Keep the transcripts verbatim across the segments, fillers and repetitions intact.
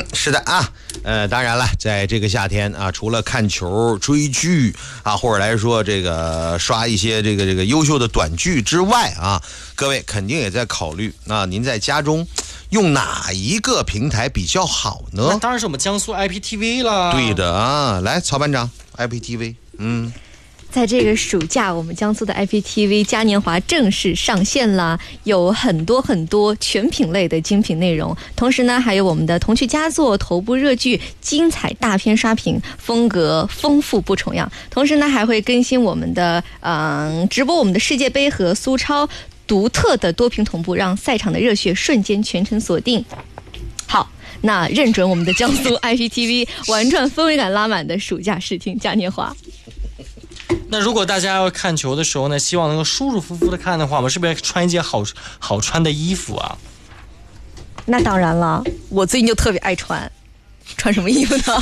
是的啊，呃，当然了，在这个夏天啊，除了看球、追剧啊，或者来说这个刷一些这个这个优秀的短剧之外啊，各位肯定也在考虑，那您在家中用哪一个平台比较好呢？ 那当然是我们江苏 I P T V 了。 对的啊，来，曹班长 ，I P T V， 嗯。 在这个暑假，我们江苏的 I P T V 嘉年华正式上线了，有很多很多全品类的精品内容，同时呢，还有我们的童趣佳作、头部热剧、精彩大片刷屏，风格丰富不重样。同时呢，还会更新我们的嗯、呃、直播我们的世界杯和苏超独特的多屏同步，让赛场的热血瞬间全程锁定。好。那认准我们的江苏 I P T V 玩转氛围感拉满的暑假视听嘉年华。 那如果大家要看球的时候呢，希望能够舒舒服服的看的话，我们是不是要穿一件好好穿的衣服啊？ 那当然了，我最近就特别爱穿，穿什么衣服呢？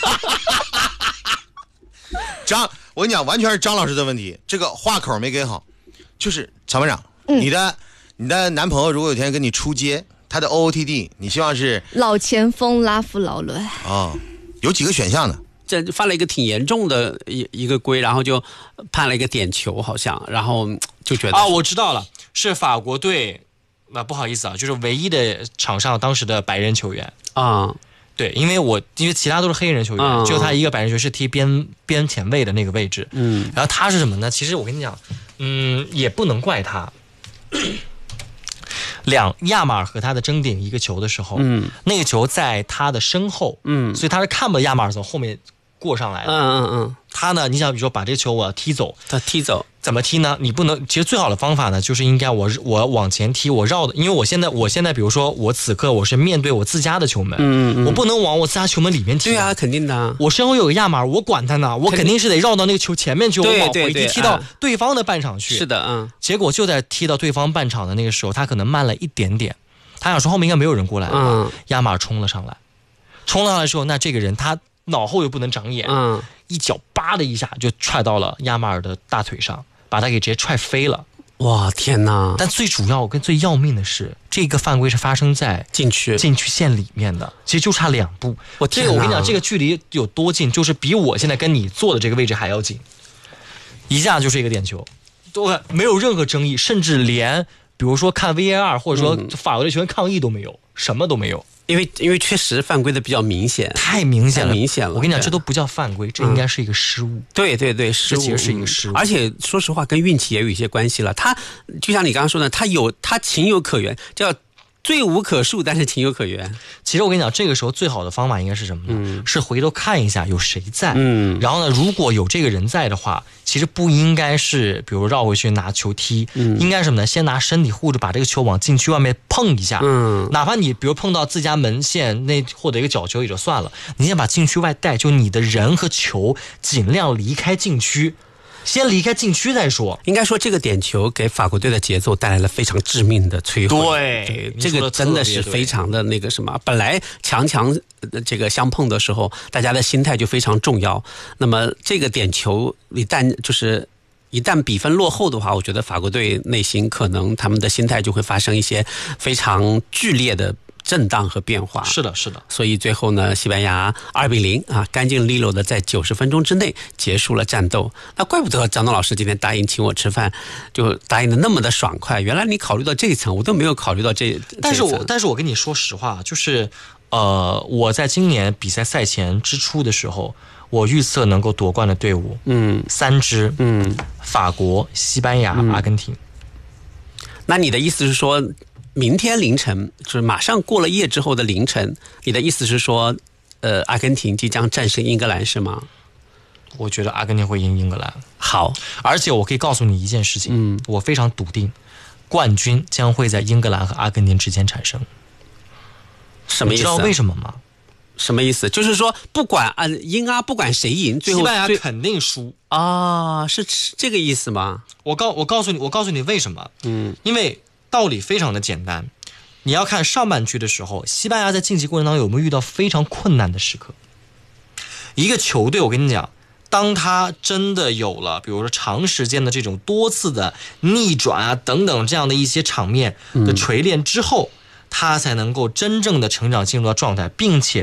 张，我跟你讲，完全是张老师的问题，这个话口没给好。就是曹班长，嗯、你的你的男朋友如果有天跟你出街，他的 O O T D， 你希望是老前锋拉夫劳伦啊、 哦？有几个选项呢？ 这犯了一个挺严重的一一个规，然后就判了一个点球，好像，然后就觉得啊，我知道了，是法国队，啊，不好意思啊，就是唯一的场上当时的白人球员啊， 对，因为我因为其他都是黑人球员，啊、就他一个白人球员是踢边边前卫的那个位置，嗯，然后他是什么呢？其实我跟你讲，嗯，也不能怪他。两亚马尔和他的争顶一个球的时候，嗯，那个球在他的身后，嗯，所以他是看不到亚马尔从后面过上来的， 嗯嗯嗯， 他呢，你想比如说把这个球我要踢走， 他踢走怎么踢呢？你不能，其实最好的方法呢，就是应该我我往前踢，我绕的，因为我现在我现在比如说我此刻我是面对我自家的球门，嗯嗯，我不能往我自家球门里面踢， 对啊，肯定的， 我身后有个亚马尔，我管他呢，我肯定是得绕到那个球前面去，我往回踢，踢到对方的半场去， 是的，嗯， 结果就在踢到对方半场的那个时候，他可能慢了一点点。他想说后面应该没有人过来了，嗯，亚马尔冲了上来，冲上来的时候，那这个人他脑后又不能长眼，嗯，一脚叭的一下就踹到了亚马尔的大腿上，把他给直接踹飞了。 哇，天哪！ 但最主要跟最要命的是，这个犯规是发生在禁区禁区线里面的，其实就差两步。 我这个我跟你讲，这个距离有多近，就是比我现在跟你坐的这个位置还要近，一下就是一个点球，都没有任何争议，甚至连。比如说看 V A R 或者说法国队球员抗议都没有，什么都没有， 因为因为确实犯规的比较明显， 太明显了， 太明显了。 我跟你讲，这都不叫犯规，这应该是一个失误。嗯、 对对对，失误， 这其实是一个失误。 而且说实话，跟运气也有一些关系了。他就像你刚刚说的，他有他情有可原，叫罪无可恕，但是情有可原。 其实我跟你讲，这个时候最好的方法应该是什么呢？嗯、是回头看一下有谁在， 嗯， 然后呢，如果有这个人在的话，其实不应该是比如绕回去拿球踢，嗯，应该是什么呢？先拿身体护着，把这个球往禁区外面碰一下，嗯，哪怕你比如碰到自家门线那或者一个角球也就算了，你先把禁区外带，就你的人和球尽量离开禁区。先离开禁区再说。 应该说，这个点球给法国队的节奏带来了非常致命的摧毁。 对， 对这个真的是非常的那个什么。本来强强这个相碰的时候，大家的心态就非常重要。那么这个点球一旦就是一旦比分落后的话，我觉得法国队内心可能他们的心态就会发生一些非常剧烈的震荡和变化。 是的，是的。 所以最后呢，西班牙二比零啊，干净利落的在九十分钟之内结束了战斗。那怪不得张东老师今天答应请我吃饭，就答应的那么的爽快。原来你考虑到这一层，我都没有考虑到这。 但是我但是我跟你说实话，就是呃，我在今年比赛赛前之初的时候，我预测能够夺冠的队伍，嗯，三支，嗯，法国、西班牙、嗯、阿根廷。 那你的意思是说？明天凌晨，就是马上过了夜之后的凌晨，你的意思是说，呃，阿根廷即将战胜英格兰是吗？ 我觉得阿根廷会赢英格兰。 好， 而且我可以告诉你一件事情，嗯，我非常笃定，冠军将会在英格兰和阿根廷之间产生。 什么意思？ 你知道为什么吗？ 什么意思？就是说，不管啊英啊，不管谁赢，最后西班牙肯定输啊，是这个意思吗？ 我告我告诉你，我告诉你为什么？嗯，因为。道理非常的简单，你要看上半区的时候，西班牙在晋级过程当中有没有遇到非常困难的时刻。一个球队，我跟你讲，当他真的有了比如说长时间的这种多次的逆转啊等等这样的一些场面的锤炼之后，嗯、他才能够真正的成长进入到状态，并且